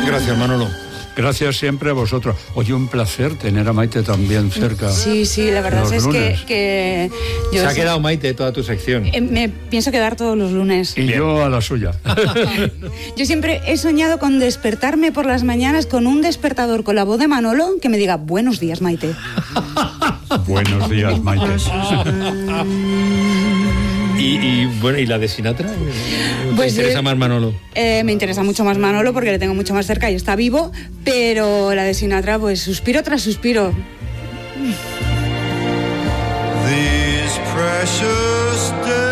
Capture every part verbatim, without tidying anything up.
Gracias, Manolo. Gracias siempre a vosotros. Oye, un placer tener a Maite también cerca. Sí, sí, la verdad es que, que yo... Se ha quedado Maite toda tu sección. Eh, me pienso quedar todos los lunes. Y Bien. Yo a la suya. Yo siempre he soñado con despertarme por las mañanas con un despertador con la voz de Manolo que me diga, buenos días, Maite. Buenos días, Maite. Y, y bueno, ¿y la de Sinatra? ¿Te pues, interesa eh, más Manolo? Eh, me interesa mucho más Manolo porque le tengo mucho más cerca y está vivo, pero la de Sinatra, pues suspiro tras suspiro. These precious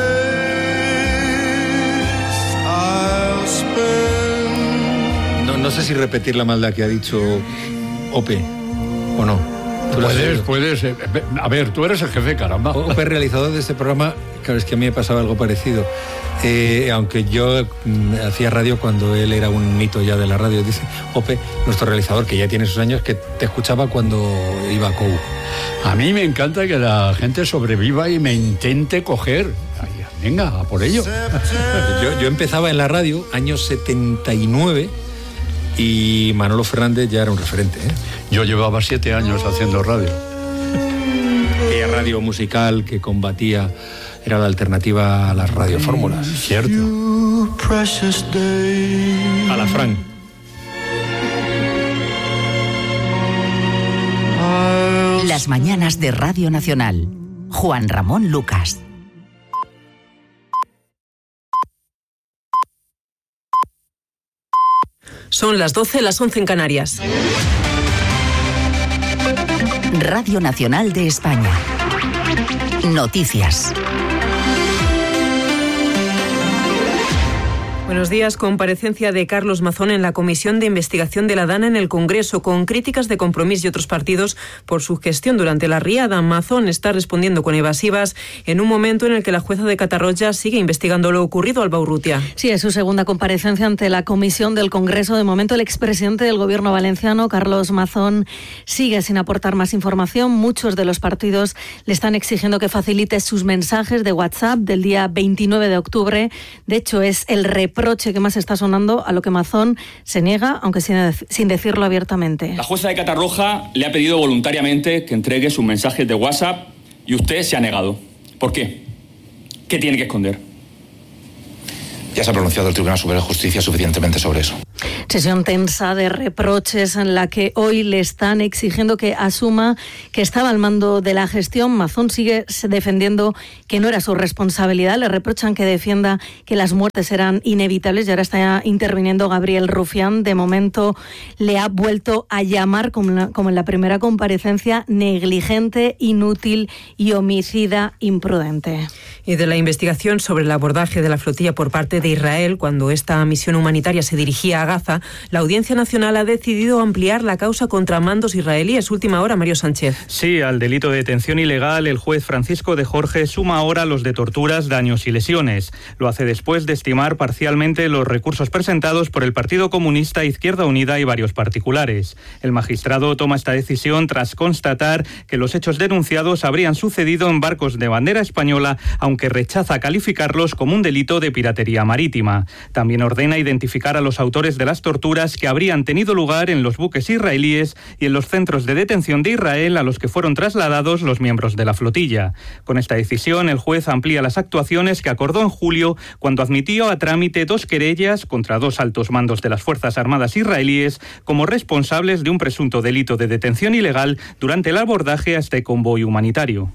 days I'll spend... No, no sé si repetir la maldad que ha dicho Ope, ¿o no? Puedes, puedes. Eh, a ver, tú eres el jefe, caramba. Ope, realizador de este programa, claro, es que a mí me pasaba algo parecido. Eh, aunque yo mm, hacía radio cuando él era un mito ya de la radio, dice Ope, nuestro realizador, que ya tiene sus años, que te escuchaba cuando iba a C O U. A mí me encanta que la gente sobreviva y me intente coger. Ay, venga, a por ello. yo, yo empezaba en la radio, año setenta y nueve, y Manolo Fernández ya era un referente, ¿eh? Yo llevaba siete años haciendo radio. Aquella radio musical que combatía, era la alternativa a las radiofórmulas. Cierto. A la Fran. Las mañanas de Radio Nacional. Juan Ramón Lucas. Son las doce, las once en Canarias. Radio Nacional de España. Noticias. Buenos días. Comparecencia de Carlos Mazón en la Comisión de Investigación de la DANA en el Congreso, con críticas de Compromís y otros partidos por su gestión durante la riada. Mazón está respondiendo con evasivas en un momento en el que la jueza de Catarroja sigue investigando lo ocurrido al Baurrutia. Sí, es su segunda comparecencia ante la Comisión del Congreso. De momento, el expresidente del Gobierno valenciano, Carlos Mazón, sigue sin aportar más información. Muchos de los partidos le están exigiendo que facilite sus mensajes de WhatsApp del día veintinueve de octubre. De hecho, es el reproche que más está sonando, a lo que Mazón se niega, aunque sin, sin decirlo abiertamente. La jueza de Catarroja le ha pedido voluntariamente que entregue sus mensajes de WhatsApp y usted se ha negado. ¿Por qué? ¿Qué tiene que esconder? Ya se ha pronunciado el Tribunal Superior de Justicia suficientemente sobre eso. Sesión tensa de reproches en la que hoy le están exigiendo que asuma que estaba al mando de la gestión. Mazón sigue defendiendo que no era su responsabilidad. Le reprochan que defienda que las muertes eran inevitables y ahora está interviniendo Gabriel Rufián. De momento le ha vuelto a llamar, como, la, como en la primera comparecencia, negligente, inútil y homicida imprudente. Y de la investigación sobre el abordaje de la flotilla por parte de Israel cuando esta misión humanitaria se dirigía a Gaza, la Audiencia Nacional ha decidido ampliar la causa contra mandos israelíes. Última hora, Mario Sánchez. Sí, al delito de detención ilegal, el juez Francisco de Jorge suma ahora los de torturas, daños y lesiones. Lo hace después de estimar parcialmente los recursos presentados por el Partido Comunista, Izquierda Unida y varios particulares. El magistrado toma esta decisión tras constatar que los hechos denunciados habrían sucedido en barcos de bandera española, aunque rechaza calificarlos como un delito de piratería marítima. También ordena identificar a los autores de las torturas que habrían tenido lugar en los buques israelíes y en los centros de detención de Israel a los que fueron trasladados los miembros de la flotilla. Con esta decisión, el juez amplía las actuaciones que acordó en julio cuando admitió a trámite dos querellas contra dos altos mandos de las Fuerzas Armadas israelíes como responsables de un presunto delito de detención ilegal durante el abordaje a este convoy humanitario.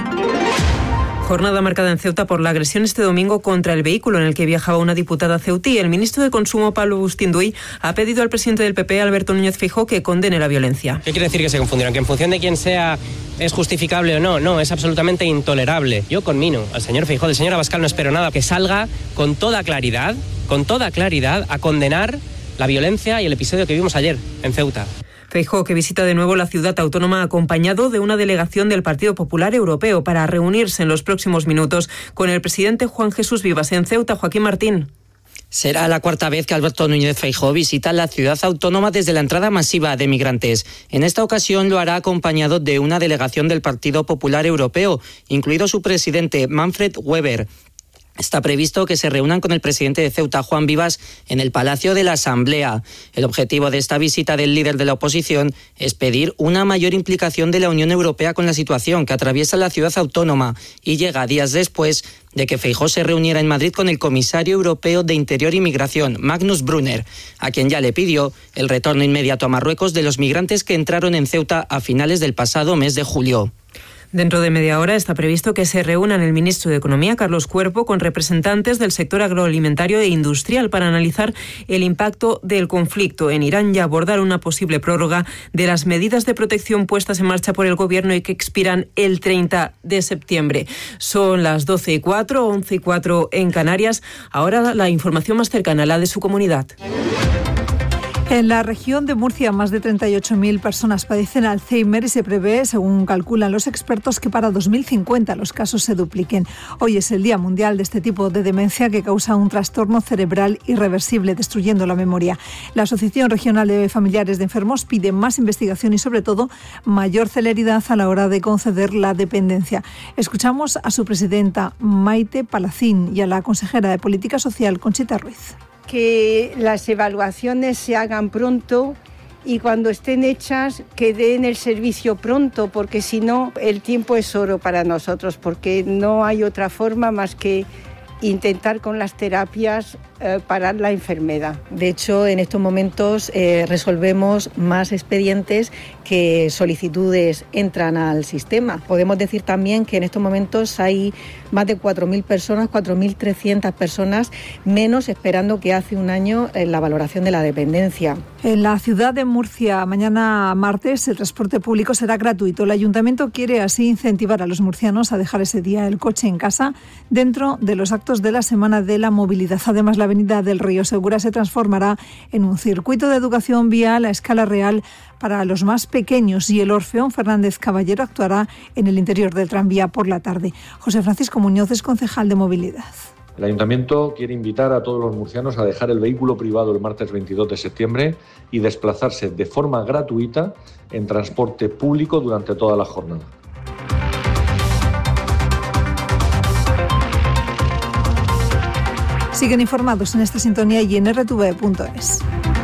Jornada marcada en Ceuta por la agresión este domingo contra el vehículo en el que viajaba una diputada ceutí. El ministro de Consumo, Pablo Bustinduy, ha pedido al presidente del P P, Alberto Núñez Feijóo, que condene la violencia. ¿Qué quiere decir que se confundieron? ¿Que en función de quién sea es justificable o no? No, es absolutamente intolerable. Yo conmino al señor Feijóo, del señor Abascal no espero nada, que salga con toda claridad, con toda claridad, a condenar la violencia y el episodio que vimos ayer en Ceuta. Feijóo, que visita de nuevo la ciudad autónoma acompañado de una delegación del Partido Popular Europeo para reunirse en los próximos minutos con el presidente Juan Jesús Vivas en Ceuta. Joaquín Martín. Será la cuarta vez que Alberto Núñez Feijóo visita la ciudad autónoma desde la entrada masiva de migrantes. En esta ocasión lo hará acompañado de una delegación del Partido Popular Europeo, incluido su presidente Manfred Weber. Está previsto que se reúnan con el presidente de Ceuta, Juan Vivas, en el Palacio de la Asamblea. El objetivo de esta visita del líder de la oposición es pedir una mayor implicación de la Unión Europea con la situación que atraviesa la ciudad autónoma y llega días después de que Feijóo se reuniera en Madrid con el comisario europeo de Interior y Migración, Magnus Brunner, a quien ya le pidió el retorno inmediato a Marruecos de los migrantes que entraron en Ceuta a finales del pasado mes de julio. Dentro de media hora está previsto que se reúnan el ministro de Economía, Carlos Cuerpo, con representantes del sector agroalimentario e industrial para analizar el impacto del conflicto en Irán y abordar una posible prórroga de las medidas de protección puestas en marcha por el Gobierno y que expiran el treinta de septiembre. Son las doce y cuatro, once y cuatro en Canarias. Ahora la información más cercana, la de su comunidad. En la región de Murcia, más de treinta y ocho mil personas padecen Alzheimer y se prevé, según calculan los expertos, que para dos mil cincuenta los casos se dupliquen. Hoy es el Día Mundial de este tipo de demencia que causa un trastorno cerebral irreversible, destruyendo la memoria. La Asociación Regional de Familiares de Enfermos pide más investigación y, sobre todo, mayor celeridad a la hora de conceder la dependencia. Escuchamos a su presidenta, Maite Palacín, y a la consejera de Política Social, Conchita Ruiz. Que las evaluaciones se hagan pronto y cuando estén hechas que den el servicio pronto, porque si no el tiempo es oro para nosotros, porque no hay otra forma más que intentar con las terapias eh, parar la enfermedad. De hecho, en estos momentos eh, resolvemos más expedientes que solicitudes entran al sistema. Podemos decir también que en estos momentos hay más de cuatro mil personas, cuatro mil trescientas personas menos esperando que hace un año en la valoración de la dependencia. En la ciudad de Murcia, mañana martes, el transporte público será gratuito. El ayuntamiento quiere así incentivar a los murcianos a dejar ese día el coche en casa dentro de los actos de la Semana de la Movilidad. Además, la avenida del Río Segura se transformará en un circuito de educación vial a escala real para los más pequeños y el Orfeón Fernández Caballero actuará en el interior del tranvía por la tarde. José Francisco Muñoz es concejal de Movilidad. El Ayuntamiento quiere invitar a todos los murcianos a dejar el vehículo privado el martes veintidós de septiembre y desplazarse de forma gratuita en transporte público durante toda la jornada. Siguen informados en esta sintonía y en erre te ve punto es.